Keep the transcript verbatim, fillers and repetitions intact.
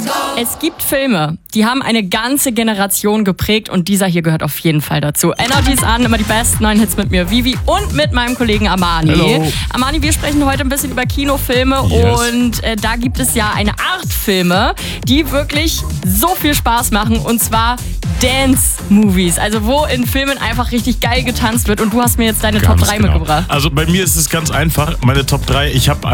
Es gibt Filme, die haben eine ganze Generation geprägt und dieser hier gehört auf jeden Fall dazu. Energies an, immer die besten neuen Hits mit mir, Vivi, und mit meinem Kollegen Amani. Hello. Amani, wir sprechen heute ein bisschen über Kinofilme Yes. und äh, da gibt es ja eine Art Filme, die wirklich so viel Spaß machen, und zwar Dance-Movies, also wo in Filmen einfach richtig geil getanzt wird, und du hast mir jetzt deine Ganz Top drei genau. mitgebracht. Also bei mir ist es ganz einfach, meine Top drei, ich habe